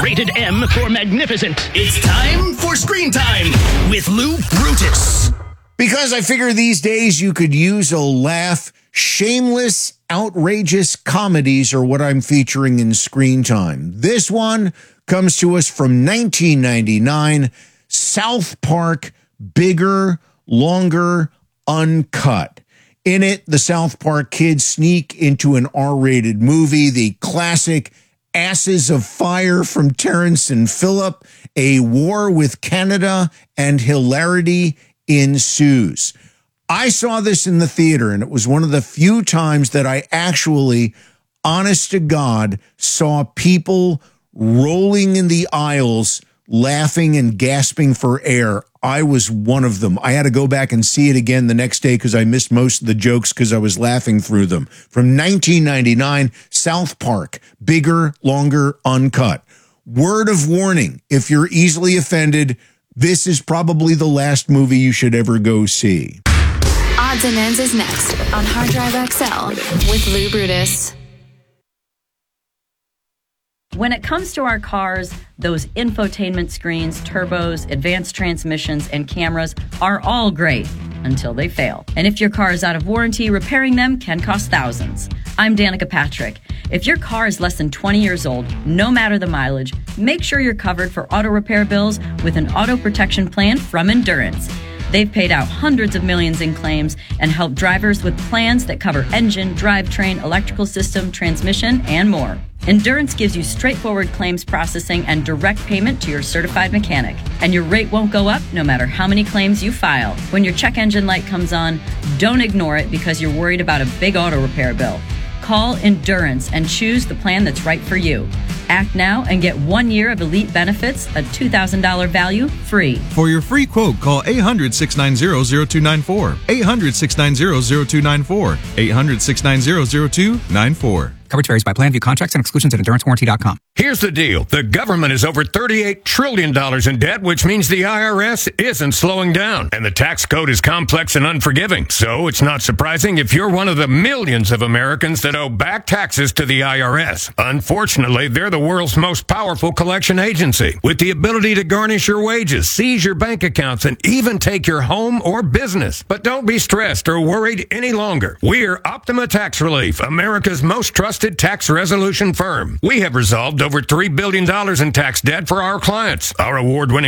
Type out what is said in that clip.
Rated M for magnificent. It's time for Screen Time with Lou Brutus. Because I figure these days you could use a laugh, shameless, outrageous comedies are what I'm featuring in Screen Time. This one comes to us from 1999, South Park, Bigger, Longer, Uncut. In it, the South Park kids sneak into an R-rated movie, the classic Asses of Fire from Terrence and Phillip, a war with Canada, and hilarity ensues. I saw this in the theater, and it was one of the few times that I actually, honest to God, saw people rolling in the aisles, laughing and gasping for air. I was one of them. I had to go back and see it again the next day because I missed most of the jokes because I was laughing through them. From 1999, South Park, Bigger, Longer, Uncut. Word of warning, if you're easily offended, this is probably the last movie you should ever go see. Odds and Ends is next on Hard Drive XL with Lou Brutus. When it comes to our cars, those infotainment screens, turbos, advanced transmissions, and cameras are all great until they fail. And if your car is out of warranty, repairing them can cost thousands. I'm Danica Patrick. If your car is less than 20 years old, no matter the mileage, make sure you're covered for auto repair bills with an auto protection plan from Endurance. They've paid out hundreds of millions in claims and helped drivers with plans that cover engine, drivetrain, electrical system, transmission, and more. Endurance gives you straightforward claims processing and direct payment to your certified mechanic. And your rate won't go up no matter how many claims you file. When your check engine light comes on, don't ignore it because you're worried about a big auto repair bill. Call Endurance and choose the plan that's right for you. Act now and get 1 year of elite benefits, a $2,000 value, free. For your free quote, call 800-690-0294. 800-690-0294. 800-690-0294. Coverage varies by plan. View contracts and exclusions at EnduranceWarranty.com. Here's the deal. The government is over $38 trillion in debt, which means the IRS isn't slowing down. And the tax code is complex and unforgiving. So it's not surprising if you're one of the millions of Americans that owe back taxes to the IRS. Unfortunately, they're the world's most powerful collection agency, with the ability to garnish your wages, seize your bank accounts, and even take your home or business. But don't be stressed or worried any longer. We're Optima Tax Relief, America's most trusted tax resolution firm. We have resolved over $3 billion in tax debt for our clients. Our award-winning